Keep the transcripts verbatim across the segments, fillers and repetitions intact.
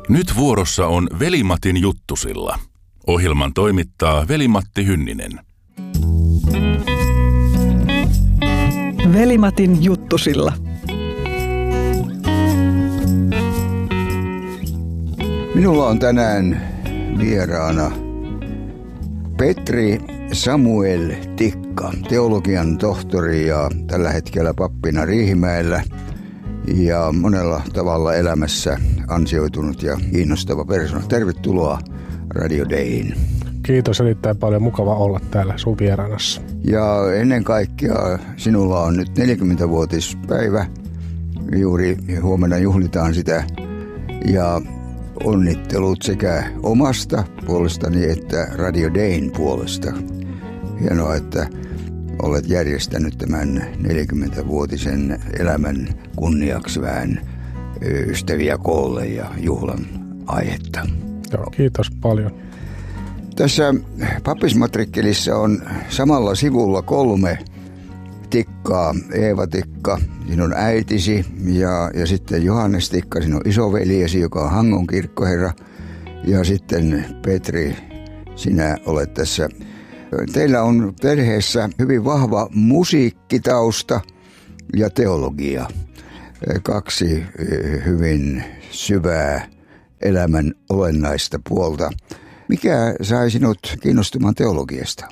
Nyt vuorossa on Veli-Matin juttusilla. Ohjelman toimittaa Veli-Matti Hynninen. Veli-Matin juttusilla. Minulla on tänään vieraana Petri Samuel Tikka, teologian tohtori ja tällä hetkellä pappina Riihimäellä ja monella tavalla elämässä ansioitunut ja kiinnostava persoona. Tervetuloa Radio Dayin. Kiitos, erittäin paljon, mukava olla täällä sun vieraanassa. Ja ennen kaikkea sinulla on nyt neljäkymmenvuotispäivä, juuri huomenna juhlitaan sitä, ja onnittelut sekä omasta puolestani että Radio Dayin puolesta. Hienoa, että olet järjestänyt tämän neljäkymmenvuotisen elämän kunniaksi vähän ystäviä koolle ja juhlan aihetta. Joo, kiitos paljon. Tässä pappismatrikkelissa on samalla sivulla kolme Tikkaa. Eeva Tikka, sinun äitisi, ja, ja sitten Johannes Tikka, sinun isoveljesi, joka on Hangon kirkkoherra, ja sitten Petri, sinä olet tässä. Teillä on perheessä hyvin vahva musiikkitausta ja teologia. Kaksi hyvin syvää elämän olennaista puolta. Mikä sai sinut kiinnostumaan teologiasta?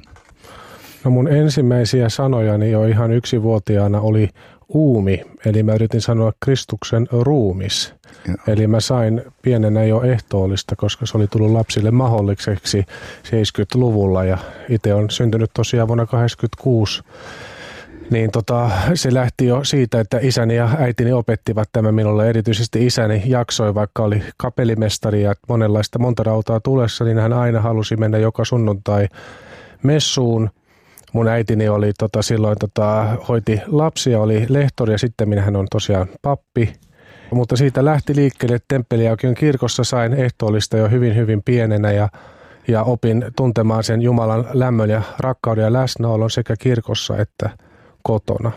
No mun ensimmäisiä sanojani jo ihan yksivuotiaana oli uumi, eli mä yritin sanoa Kristuksen ruumis. Joo. Eli mä sain pienenä jo ehtoollista, koska se oli tullut lapsille mahdolliseksi seitsemänkymmentäluvulla ja itse on syntynyt tosiaan vuonna kahdeksankymmentäkuusi. Niin tota, se lähti jo siitä, että isäni ja äitini opettivat tämän minulle. Erityisesti isäni jaksoi, vaikka oli kapellimestari ja monenlaista monta rautaa tulessa, niin hän aina halusi mennä joka sunnuntai messuun. Mun äitini oli tota, silloin tota, hoiti lapsia, oli lehtori ja sitten hän on tosiaan pappi. Mutta siitä lähti liikkeelle Temppeliaukion kirkossa, sain ehtoollista jo hyvin hyvin pienenä ja, ja opin tuntemaan sen Jumalan lämmön ja rakkauden ja läsnäolon sekä kirkossa että kotona.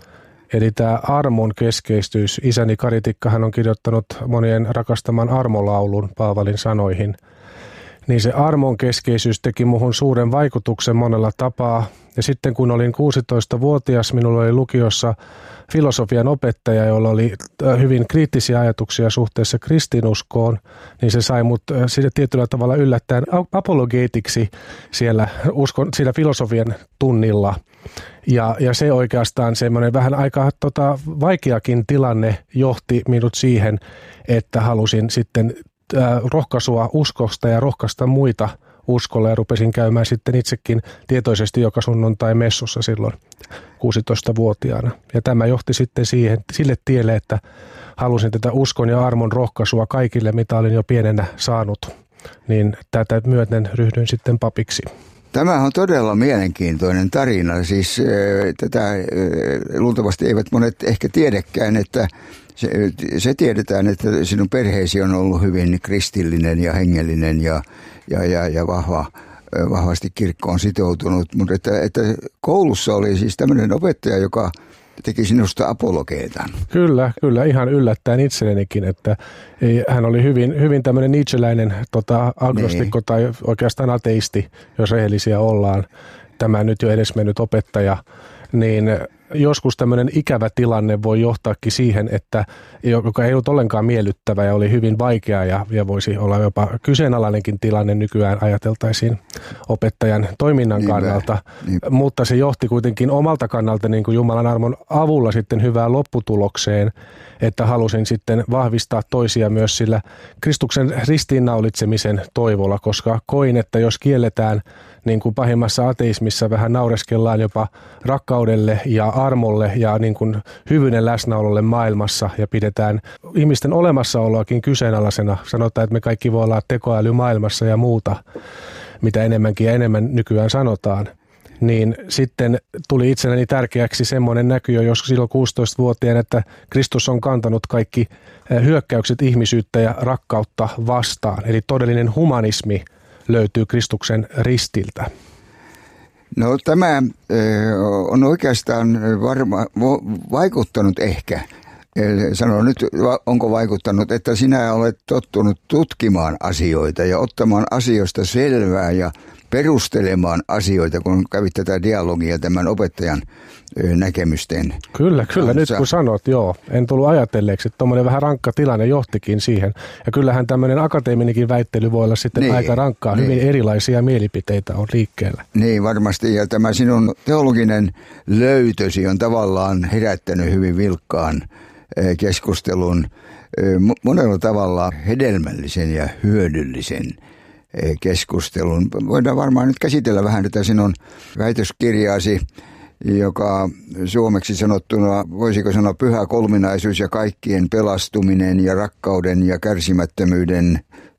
Eli tämä armon keskeisyys, isäni Kari Tikka, hän on kirjoittanut monien rakastaman armolaulun Paavalin sanoihin, niin se armon keskeisyys teki muhun suuren vaikutuksen monella tapaa. Ja sitten kun olin kuusitoistavuotias, minulla oli lukiossa filosofian opettaja, jolla oli hyvin kriittisiä ajatuksia suhteessa kristinuskoon, niin se sai mut tietyllä tavalla yllättäen apologeetiksi siellä, uskon, siellä filosofian tunnilla. Ja, ja se oikeastaan semmoinen vähän aika tota, vaikeakin tilanne johti minut siihen, että halusin sitten äh, rohkaisua uskosta ja rohkaista muita uskolla ja rupesin käymään sitten itsekin tietoisesti joka sunnuntai messussa silloin kuusitoistavuotiaana. Ja tämä johti sitten siihen, sille tielle, että halusin tätä uskon ja armon rohkaisua kaikille, mitä olin jo pienenä saanut. Niin tätä myöten ryhdyin sitten papiksi. Tämä on todella mielenkiintoinen tarina. Siis äh, tätä äh, luultavasti eivät monet ehkä tiedäkään, että se, se tiedetään, että sinun perheesi on ollut hyvin kristillinen ja hengellinen ja, ja, ja, ja vahva, vahvasti kirkkoon sitoutunut. Mutta että, että koulussa oli siis tämmöinen opettaja, joka teki sinusta apologeetan. Kyllä, kyllä. Ihan yllättäen itsellenikin, että ei, hän oli hyvin, hyvin tämmöinen nietzscheläinen tota, agnostikko niin. Tai oikeastaan ateisti, jos rehellisiä ollaan. Tämä nyt jo edesmennyt opettaja, niin joskus tämmöinen ikävä tilanne voi johtaakin siihen, että joka ei ollut ollenkaan miellyttävä ja oli hyvin vaikea ja, ja voisi olla jopa kyseenalainenkin tilanne nykyään ajateltaisiin opettajan toiminnan niinpä, kannalta. Niinpä. Mutta se johti kuitenkin omalta kannalta niin kuin Jumalan armon avulla sitten hyvään lopputulokseen, että halusin sitten vahvistaa toisia myös sillä Kristuksen ristiinnaulitsemisen toivolla, koska koin, että jos kielletään niin kuin pahimmassa ateismissa vähän naureskellaan jopa rakkaudelle ja armolle ja niin kuin hyvyyden läsnäololle maailmassa ja pidetään ihmisten olemassaoloakin kyseenalaisena. Sanotaan, että me kaikki voi olla tekoäly maailmassa ja muuta, mitä enemmänkin ja enemmän nykyään sanotaan. Niin sitten tuli itselleni tärkeäksi semmoinen näky jo joskus silloin kuusitoistavuotiaana, että Kristus on kantanut kaikki hyökkäykset ihmisyyttä ja rakkautta vastaan. Eli todellinen humanismi löytyy Kristuksen ristiltä. No tämä on oikeastaan varma, vaikuttanut ehkä Sano nyt, onko vaikuttanut, että sinä olet tottunut tutkimaan asioita ja ottamaan asioista selvää ja perustelemaan asioita, kun kävit tätä dialogia tämän opettajan näkemysten. Kyllä, kyllä. Kanssa. Nyt kun sanot, joo, en tullut ajatelleeksi, että tuommoinen vähän rankka tilanne johtikin siihen. Ja kyllähän tämmöinen akateeminenkin väittely voi olla sitten niin, aika rankkaa. Niin. Hyvin erilaisia mielipiteitä on liikkeellä. Niin, varmasti. Ja tämä sinun teologinen löytösi on tavallaan herättänyt hyvin vilkkaan keskustelun, monella tavalla hedelmällisen ja hyödyllisen keskustelun. Voidaan varmaan nyt käsitellä vähän tätä sinun väitöskirjaasi, joka suomeksi sanottuna, voisiko sanoa pyhä kolminaisuus ja kaikkien pelastuminen ja rakkauden ja kärsimättömyyden,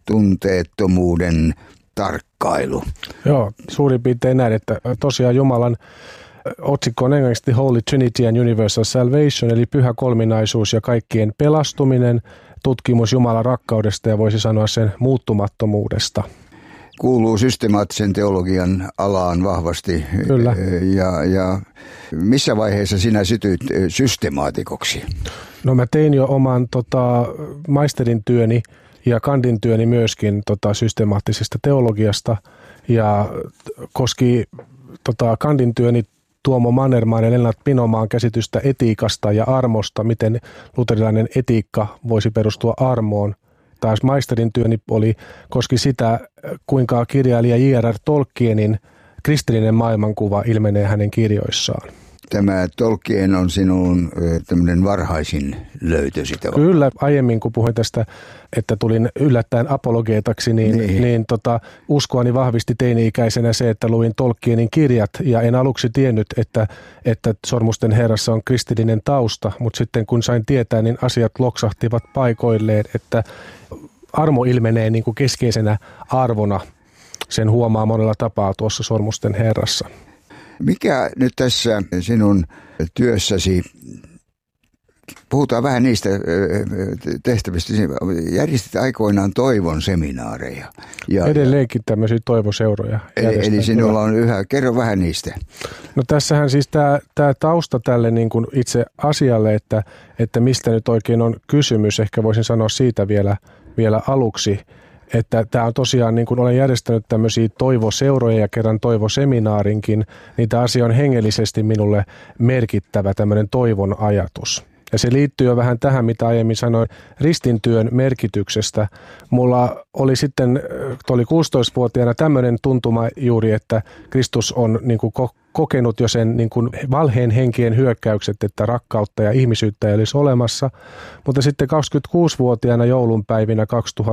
tunteettomuuden tarkkailu. Joo, suurin piirtein näin, että tosiaan Jumalan otsikko on englanniksi Holy Trinity and Universal Salvation, eli pyhä kolminaisuus ja kaikkien pelastuminen, tutkimus Jumalan rakkaudesta ja voisi sanoa sen muuttumattomuudesta. Kuuluu systemaattisen teologian alaan vahvasti. Kyllä. Ja, ja missä vaiheessa sinä sytyit systemaatikoksi? No mä tein jo oman tota, maisterin työni ja kandin työni myöskin tota, systemaattisesta teologiasta ja koski tota, kandin työni Tuomo Mannermaan ja Lennart Pinomaan käsitystä etiikasta ja armosta, miten luterilainen etiikka voisi perustua armoon. Taas maisterin työni oli, koski sitä, kuinka kirjailija J R R Tolkienin kristillinen maailmankuva ilmenee hänen kirjoissaan. Tämä Tolkien on sinun tämmöinen varhaisin löytösi. Kyllä, aiemmin kun puhuin tästä, että tulin yllättäen apologeetaksi, niin, niin. niin tota, uskoani vahvisti teini-ikäisenä se, että luin Tolkienin kirjat ja en aluksi tiennyt, että, että Sormusten herrassa on kristillinen tausta, mutta sitten kun sain tietää, niin asiat loksahtivat paikoilleen, että armo ilmenee niin kuin keskeisenä arvona, sen huomaa monella tapaa tuossa Sormusten herrassa. Mikä nyt tässä sinun työssäsi, puhutaan vähän niistä tehtävistä, järjestit aikoinaan toivon seminaareja. Ja, edelleenkin tämmöisiä toivoseuroja. Eli, eli sinulla on yhä, kerro vähän niistä. No tässähän siis tämä, tämä tausta tälle niin kuin itse asialle, että, että mistä nyt oikein on kysymys, ehkä voisin sanoa siitä vielä, vielä aluksi. Että tämä on tosiaan, niin kuin olen järjestänyt tämmöisiä toivoseuroja ja kerran toivoseminaarinkin, niin tämä asia on hengellisesti minulle merkittävä tämmöinen toivon ajatus. Ja se liittyy jo vähän tähän, mitä aiemmin sanoin, ristintyön merkityksestä. Mulla oli sitten, oli kuusitoistavuotiaana tämmöinen tuntuma juuri, että Kristus on niin kuin kokenut jo sen niin kuin valheen henkien hyökkäykset, että rakkautta ja ihmisyyttä ei olisi olemassa. Mutta sitten kaksikymmentäkuusivuotiaana joulunpäivinä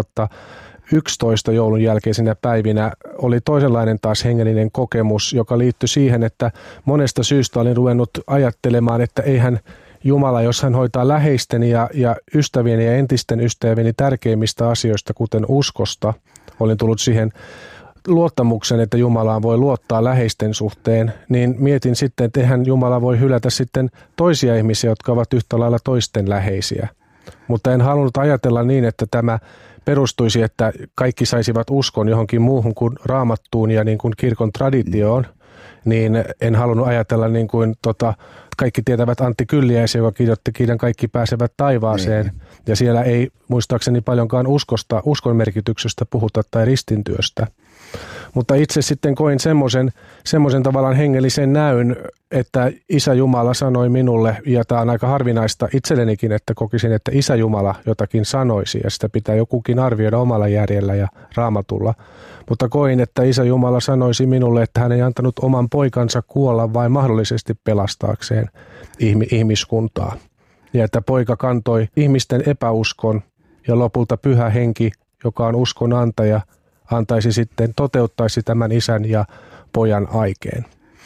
kaksituhattayksitoista joulun jälkeisinä päivinä oli toisenlainen taas hengellinen kokemus, joka liittyi siihen, että monesta syystä olin ruvennut ajattelemaan, että eihän Jumala, jos hän hoitaa läheisteni ja, ja ystävieni ja entisten ystävieni tärkeimmistä asioista, kuten uskosta, olin tullut siihen luottamuksen, että Jumalaan voi luottaa läheisten suhteen, niin mietin sitten, että eihän Jumala voi hylätä sitten toisia ihmisiä, jotka ovat yhtä lailla toisten läheisiä. Mutta en halunnut ajatella niin, että tämä perustuisi, että kaikki saisivat uskon johonkin muuhun kuin Raamattuun ja niin kuin kirkon traditioon, niin en halunnut ajatella niin kuin tota, kaikki tietävät Antti Kylliäisen, joka kirjoitti kirjan Kaikki pääsevät taivaaseen, niin. Ja siellä ei muistaakseni paljonkaan uskosta, uskon merkityksestä puhuta tai ristintyöstä. Mutta itse sitten koin semmoisen, semmoisen tavallaan hengellisen näyn, että Isä Jumala sanoi minulle, ja tämä on aika harvinaista itsellenikin, että kokisin, että Isä Jumala jotakin sanoisi, ja sitä pitää jokukin arvioida omalla järjellä ja Raamatulla. Mutta koin, että Isä Jumala sanoisi minulle, että hän ei antanut oman poikansa kuolla vain mahdollisesti pelastaakseen ihmiskuntaa. Ja että poika kantoi ihmisten epäuskon, ja lopulta Pyhä Henki, joka on uskon antaja, antaisi sitten, toteuttaisi tämän isän ja pojan aikeen.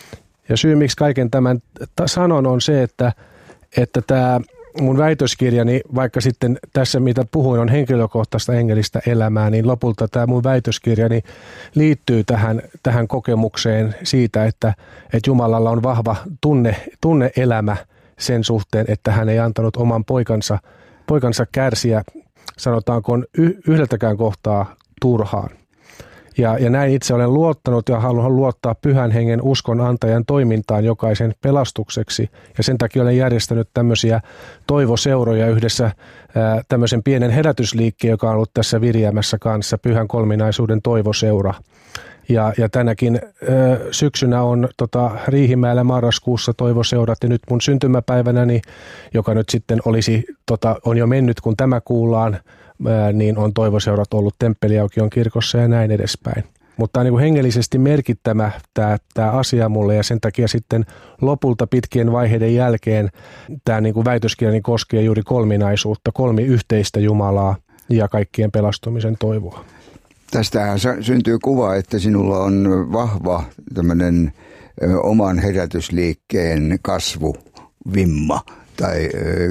Ja syy, miksi kaiken tämän sanon, on se, että, että tämä mun väitöskirjani, vaikka sitten tässä mitä puhuin on henkilökohtaista hengellistä elämää, niin lopulta tämä mun väitöskirjani liittyy tähän, tähän kokemukseen siitä, että, että Jumalalla on vahva tunne, tunne-elämä sen suhteen, että hän ei antanut oman poikansa, poikansa kärsiä, sanotaanko yhdeltäkään kohtaa turhaan. Ja, ja näin itse olen luottanut ja haluan luottaa Pyhän Hengen uskon antajan toimintaan jokaisen pelastukseksi. Ja sen takia olen järjestänyt tämmöisiä toivoseuroja yhdessä ää, tämmöisen pienen herätysliikkeen, joka on ollut tässä Viriämässä kanssa, Pyhän kolminaisuuden toivoseura. Ja, ja tänäkin ö, syksynä on tota, Riihimäellä marraskuussa toivoseurat ja nyt mun syntymäpäivänäni, joka nyt sitten olisi, tota, on jo mennyt kun tämä kuullaan, ää, niin on toivoseurat ollut Temppeliaukion kirkossa ja näin edespäin. Mutta tämä on niin kuin hengellisesti merkittävä tämä, tämä asia mulle ja sen takia sitten lopulta pitkien vaiheiden jälkeen tämä niin kuin väitöskirjani koskee juuri kolminaisuutta, kolmi yhteistä Jumalaa ja kaikkien pelastumisen toivoa. Tästähän syntyy kuva, että sinulla on vahva tämmöinen oman herätysliikkeen kasvuvimma tai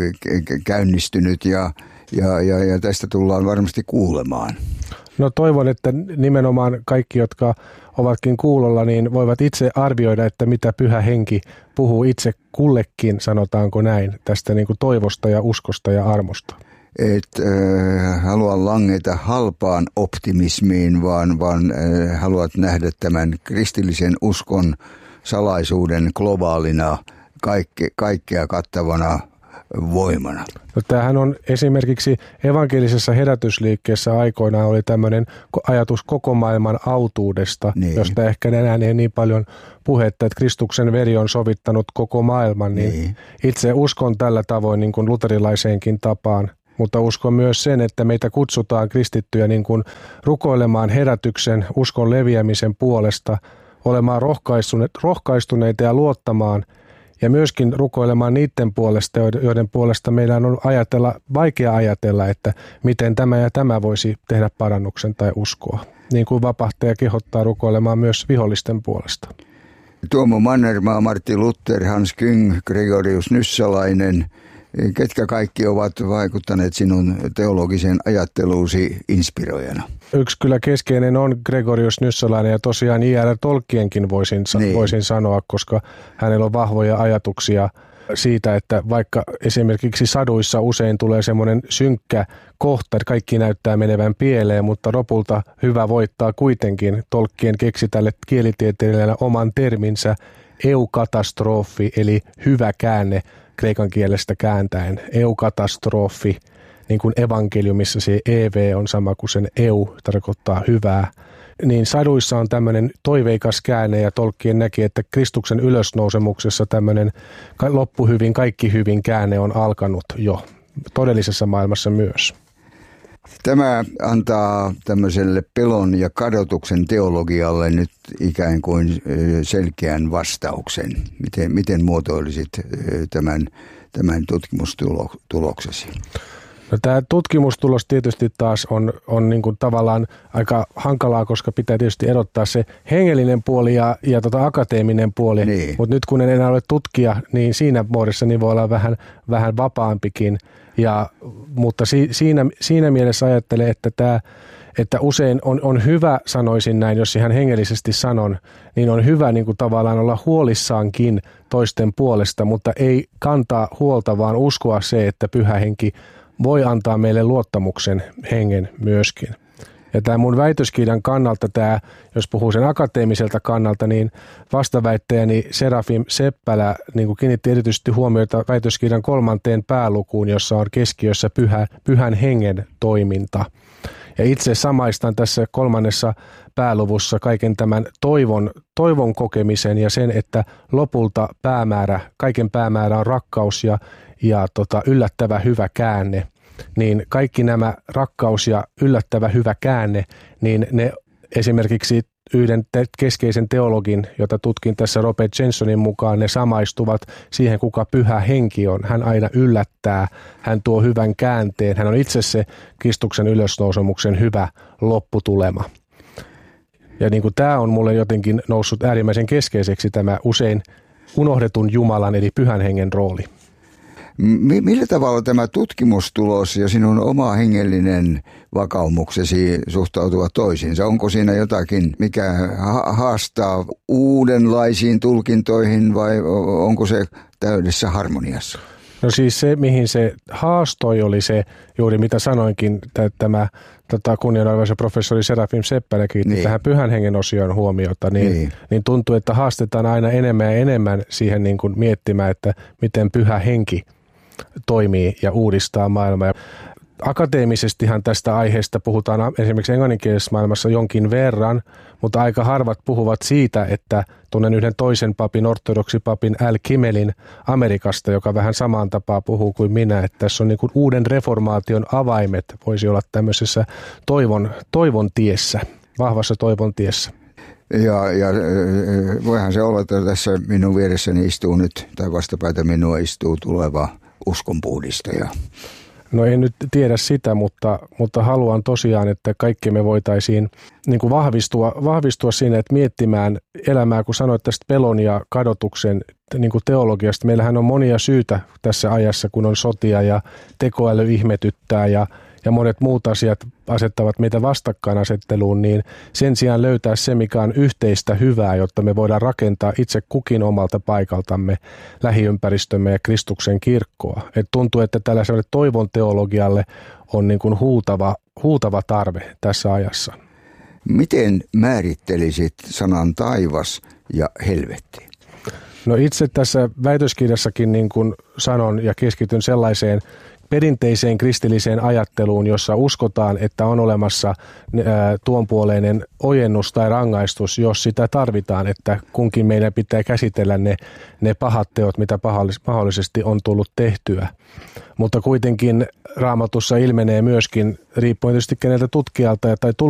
käynnistynyt ja, ja, ja, ja tästä tullaan varmasti kuulemaan. No toivon, että nimenomaan kaikki, jotka ovatkin kuulolla, niin voivat itse arvioida, että mitä Pyhä Henki puhuu itse kullekin, sanotaanko näin, tästä niin kuin toivosta ja uskosta ja armosta. Et äh, halua langeta halpaan optimismiin, vaan, vaan äh, haluat nähdä tämän kristillisen uskon salaisuuden globaalina, kaikke, kaikkea kattavana voimana. No, tämähän on esimerkiksi evankelisessa herätysliikkeessä aikoinaan oli tämmöinen ajatus koko maailman autuudesta, niin. Josta ehkä enää ei niin paljon puhetta, että Kristuksen veri on sovittanut koko maailman. Niin niin. Itse uskon tällä tavoin niin kuin luterilaiseenkin tapaan. Mutta uskon myös sen, että meitä kutsutaan kristittyjä niin kuin rukoilemaan herätyksen, uskon leviämisen puolesta, olemaan rohkaistuneita ja luottamaan ja myöskin rukoilemaan niiden puolesta, joiden puolesta meillä on ajatella, vaikea ajatella, että miten tämä ja tämä voisi tehdä parannuksen tai uskoa. Niin kuin vapahtaja kehottaa rukoilemaan myös vihollisten puolesta. Tuomo Mannermaa, Martti Luther, Hans Küng, Gregorius Nyssalainen. Ketkä kaikki ovat vaikuttaneet sinun teologiseen ajatteluusi inspiroijana? Yksi kyllä keskeinen on Gregorius Nyssalainen ja tosiaan I R Tolkienkin voisin, niin. voisin sanoa, koska hänellä on vahvoja ajatuksia siitä, että vaikka esimerkiksi saduissa usein tulee semmoinen synkkä kohta, että kaikki näyttää menevän pieleen, mutta lopulta hyvä voittaa kuitenkin. Tolkien keksi tälle kielitieteilijänä oman terminsä eukatastrofi eli hyvä käänne. Kreikan kielestä kääntäen eukatastrofi, niin kuin evankeliumissa se ev on sama kuin sen eu, tarkoittaa hyvää. Niin saduissa on tämmöinen toiveikas käänne ja Tolkien näki, että Kristuksen ylösnousemuksessa tämmöinen loppu hyvin, kaikki hyvin käänne on alkanut jo todellisessa maailmassa myös. Tämä antaa tämmöiselle pelon ja kadotuksen teologialle nyt ikään kuin selkeän vastauksen. Miten, miten muotoilisit tämän, tämän tutkimustuloksesi? No, tämä tutkimustulos tietysti taas on, on niin kuin tavallaan aika hankalaa, koska pitää tietysti erottaa se hengellinen puoli ja, ja tota akateeminen puoli. Niin. Mutta nyt kun en enää ole tutkija, niin siinä muodossa niin voi olla vähän, vähän vapaampikin. Ja, mutta si, siinä, siinä mielessä ajattelen, että, tämä, että usein on, on hyvä, sanoisin näin, jos ihan hengellisesti sanon, niin on hyvä niin kuin tavallaan olla huolissaankin toisten puolesta, mutta ei kantaa huolta, vaan uskoa se, että Pyhä Henki voi antaa meille luottamuksen hengen myöskin. Ja tämä mun väitöskirjan kannalta, tämä, jos puhuu sen akateemiselta kannalta, niin vastaväittäjäni Serafim Seppälä niin kuin kiinnitti erityisesti huomiota väitöskirjan kolmanteen päälukuun, jossa on keskiössä pyhä, pyhän hengen toiminta. Ja itse samaistan tässä kolmannessa pääluvussa kaiken tämän toivon, toivon kokemisen ja sen, että lopulta päämäärä, kaiken päämäärä on rakkaus ja, ja tota, yllättävä hyvä käänne. Niin kaikki nämä rakkaus ja yllättävä hyvä käänne, niin ne esimerkiksi yhden te- keskeisen teologin, jota tutkin tässä Robert Jensonin mukaan, ne samaistuvat siihen, kuka Pyhä Henki on. Hän aina yllättää, hän tuo hyvän käänteen, hän on itse se Kristuksen ylösnousemuksen hyvä lopputulema. Ja niin kuin tämä on mulle jotenkin noussut äärimmäisen keskeiseksi tämä usein unohdetun Jumalan eli Pyhän Hengen rooli. Millä tavalla tämä tutkimustulos ja sinun oma hengellinen vakaumuksesi suhtautuvat toisiinsa? Onko siinä jotakin, mikä haastaa uudenlaisiin tulkintoihin vai onko se täydessä harmoniassa? No siis se, mihin se haastoi, oli se juuri mitä sanoinkin, että tämä tota, kunnianarvoisa professori Serafim Seppälä kiinnitti niin. tähän pyhän hengen osioon huomiota, niin, niin. niin tuntuu, että haastetaan aina enemmän ja enemmän siihen niin kuin miettimään, että miten pyhä henki toimii ja uudistaa maailmaa. Akateemisestihan tästä aiheesta puhutaan esimerkiksi englanninkielisessä maailmassa jonkin verran, mutta aika harvat puhuvat siitä, että tunnen yhden toisen papin, ortodoksipapin Al Kimelin Amerikasta, joka vähän samaan tapaan puhuu kuin minä, että tässä on niin kuin uuden reformaation avaimet, voisi olla tämmöisessä toivon, toivon tiessä, vahvassa toivon tiessä. Ja, ja voihan se olla, että tässä minun vieressäni istuu nyt, tai vastapäätä minua istuu tuleva uskonpuhdistaja. No en nyt tiedä sitä, mutta, mutta haluan tosiaan, että kaikki me voitaisiin niin kuin vahvistua, vahvistua siinä, että miettimään elämää, kun sanoit tästä pelon ja kadotuksen niin kuin teologiasta. Meillähän on monia syitä tässä ajassa, kun on sotia ja tekoäly ihmetyttää ja, ja monet muut asiat asettavat meitä vastakkainasetteluun, niin sen sijaan löytää se, mikä on yhteistä hyvää, jotta me voidaan rakentaa itse kukin omalta paikaltamme lähiympäristömme ja Kristuksen kirkkoa. Et tuntuu, että tällaiselle toivon teologialle on niin kuin huutava, huutava tarve tässä ajassa. Miten määrittelisit sanan taivas ja helvetti? No itse tässä väitöskirjassakin niin kuin sanon ja keskityn sellaiseen perinteiseen kristilliseen ajatteluun, jossa uskotaan, että on olemassa tuonpuoleinen ojennus tai rangaistus, jos sitä tarvitaan, että kunkin meidän pitää käsitellä ne, ne pahat teot, mitä mahdollisesti on tullut tehtyä. Mutta kuitenkin Raamatussa ilmenee myöskin, riippuen tietysti keneltä tutkijalta tai